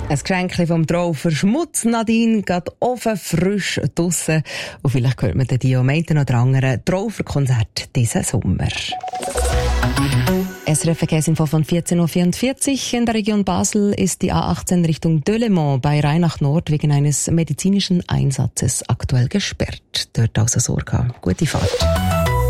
Ein Geschenk vom Traufer Schmutz, Nadine, geht offen, frisch draussen. Und vielleicht hört man die am einen oder anderen Trauferkonzert diesen Sommer. SRF Verkehrsinfo von 14.44 Uhr. In der Region Basel ist die A18 Richtung Delémont bei Rhein Nord wegen eines medizinischen Einsatzes aktuell gesperrt. Dort außer Sorge. Gute Fahrt.